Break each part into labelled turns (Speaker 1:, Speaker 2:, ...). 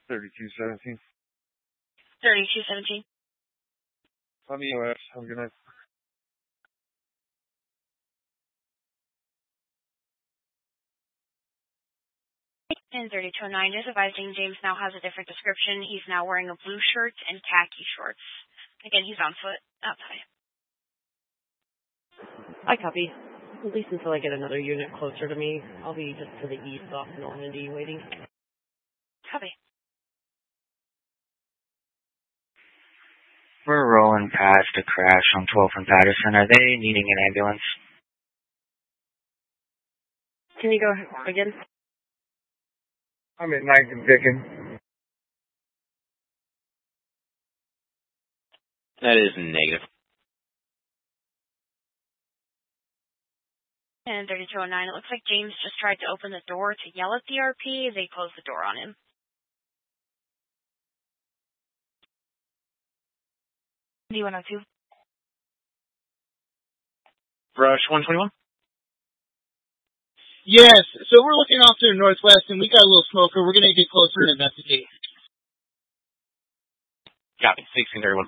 Speaker 1: 3217.
Speaker 2: 3217.
Speaker 1: On the US. Have a good night.
Speaker 2: And 3209 is advising James now has a different description. He's now wearing a blue shirt and khaki shorts. Again, he's on foot outside.
Speaker 3: I copy. At least until I get another unit closer to me. I'll be just to the east off Normandy waiting.
Speaker 2: Copy.
Speaker 4: We're rolling past a crash on 12th and Patterson. Are they needing an ambulance?
Speaker 3: Can you go again?
Speaker 1: I'm at 9th and Dickens.
Speaker 5: That is negative.
Speaker 2: And 3209, it looks like James just tried to open the door to yell at the RP. They closed the door on him. D102.
Speaker 5: Rush 121?
Speaker 6: Yes, so we're looking off to the northwest, and we got a little smoker. We're going to get closer and investigate.
Speaker 5: Copy. 1631.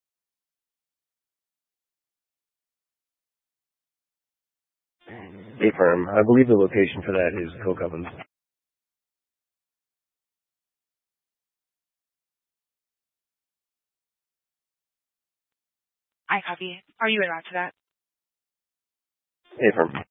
Speaker 7: Affirm. I believe the location for that is Hill Covens.
Speaker 2: I copy. Are you in to that?
Speaker 7: Affirm.